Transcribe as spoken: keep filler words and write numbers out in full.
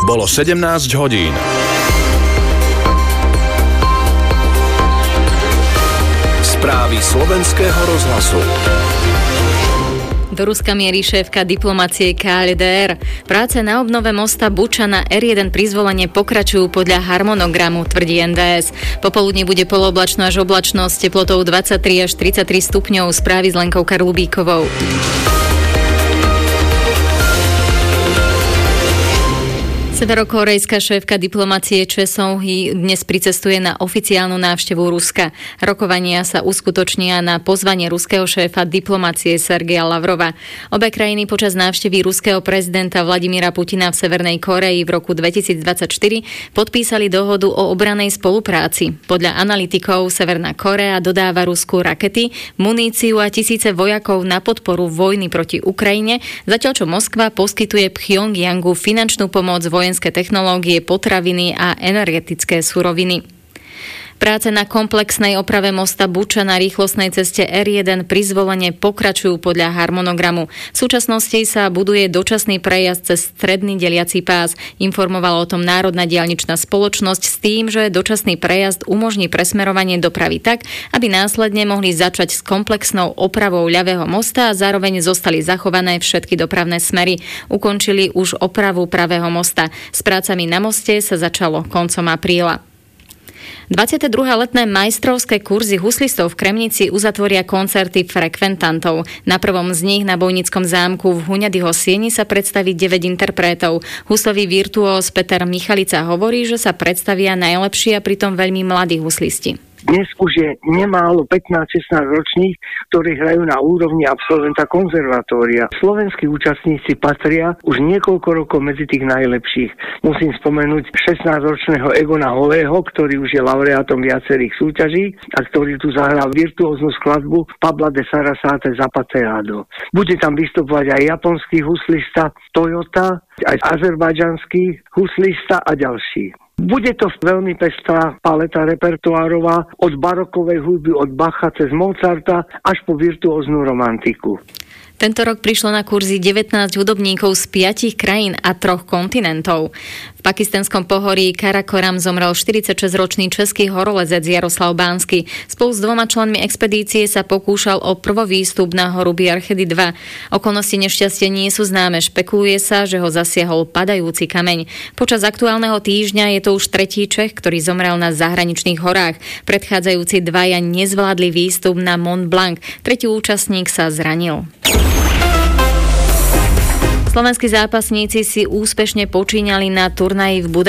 Bolo sedemnásť hodín. Správy slovenského rozhlasu. Do Ruska mierí šéfka diplomacie ká el dé er. Práce na obnove mosta Buča na er jeden pri zvolenie pokračujú podľa harmonogramu, tvrdí en dé es. Popoludne bude polooblačno až oblačno s teplotou dvadsaťtri až tridsaťtri stupňov, správy s Lenkou Karlubíkovou. Severokórejská šéfka diplomacie Če Song-hi dnes pricestuje na oficiálnu návštevu Ruska. Rokovania sa uskutočnia na pozvanie ruského šéfa diplomacie Sergeja Lavrova. Obe krajiny počas návštevy ruského prezidenta Vladimíra Putina v Severnej Kórei v roku dvetisícdvadsaťštyri podpísali dohodu o obrannej spolupráci. Podľa analytikov Severná Kórea dodáva Rusku rakety, muníciu a tisíce vojakov na podporu vojny proti Ukrajine, zatiaľ čo Moskva poskytuje Pchjongjangu finančnú pomoc, vojenské technológie, potraviny a energetické suroviny. Práce na komplexnej oprave mosta Buča na rýchlostnej ceste er jeden pri zvolenie pokračujú podľa harmonogramu. V súčasnosti sa buduje dočasný prejazd cez stredný deliaci pás. Informovala o tom Národná diaľničná spoločnosť s tým, že dočasný prejazd umožní presmerovanie dopravy tak, aby následne mohli začať s komplexnou opravou ľavého mosta a zároveň zostali zachované všetky dopravné smery. Ukončili už opravu pravého mosta. S prácami na moste sa začalo koncom apríla. dvadsiate druhé letné majstrovské kurzy huslistov v Kremnici uzatvoria koncerty frekventantov. Na prvom z nich na Bojnickom zámku v Huňadyho Sieni sa predstaví deväť interpretov. Huslový virtuós Peter Michalica hovorí, že sa predstavia najlepší a pritom veľmi mladí huslisti. Dnes už je nemálo pätnásť šestnásť ročných, ktorí hrajú na úrovni absolventa konzervatória. Slovenskí účastníci patria už niekoľko rokov medzi tých najlepších. Musím spomenúť šestnásťročného Egona Holého, ktorý už je laureátom viacerých súťaží a ktorý tu zahral virtuóznu skladbu Pabla de Sarasate Zapateado. Bude tam vystupovať aj japonský huslista Toyota, aj azerbajdžanský huslista a ďalší. Bude to veľmi pestrá paleta repertoárová od barokovej hudby, od Bacha cez Mozarta až po virtuóznu romantiku. Tento rok prišlo na kurzy devätnásť hudobníkov z piatich krajín a troch kontinentov. V pakistanskom pohorí Karakoram zomrel štyridsaťšesťročný český horolezec Jaroslav Bánsky. Spolu s dvoma členmi expedície sa pokúšal o prvovýstup na horu Biarchedy dva. Okolnosti nešťastia nie sú známe. Špekuluje sa, že ho zasiahol padajúci kameň. Počas aktuálneho týždňa je to už tretí Čech, ktorý zomrel na zahraničných horách. Predchádzajúci dvaja nezvládli výstup na Mont Blanc. Tretí účastník sa zranil. Slovenskí zápasníci si úspešne počínali na turnaji v Budapešti.